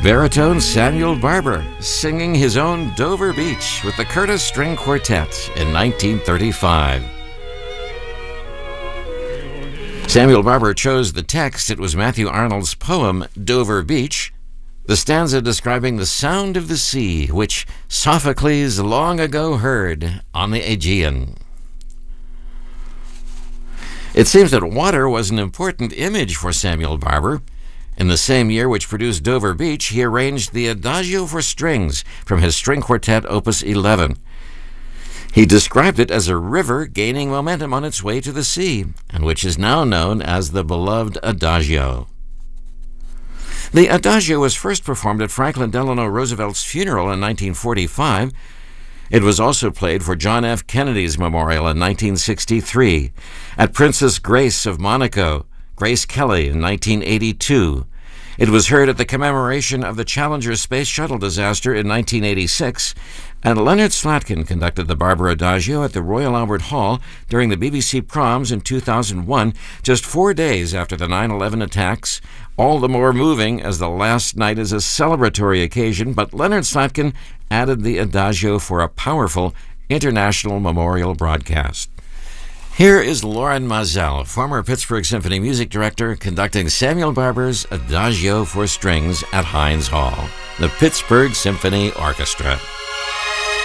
baritone Samuel Barber singing his own Dover Beach with the Curtis String Quartet in 1935. Samuel Barber chose the text. It was Matthew Arnold's poem, Dover Beach, the stanza describing the sound of the sea, which Sophocles long ago heard on the Aegean. It seems that water was an important image for Samuel Barber. In the same year which produced Dover Beach, he arranged the Adagio for Strings from his string quartet, Opus 11. He described it as a river gaining momentum on its way to the sea, and which is now known as the beloved Adagio. The Adagio was first performed at Franklin Delano Roosevelt's funeral in 1945. It was also played for John F. Kennedy's memorial in 1963, at Princess Grace of Monaco, Grace Kelly in 1982. It was heard at the commemoration of the Challenger Space Shuttle disaster in 1986, and Leonard Slatkin conducted the Barber Adagio at the Royal Albert Hall during the BBC Proms in 2001, just 4 days after the 9/11 attacks, all the more moving as the last night is a celebratory occasion, but Leonard Slatkin added the Adagio for a powerful international memorial broadcast. Here is Loren Maazel, former Pittsburgh Symphony music director, conducting Samuel Barber's Adagio for Strings at Heinz Hall, the Pittsburgh Symphony Orchestra.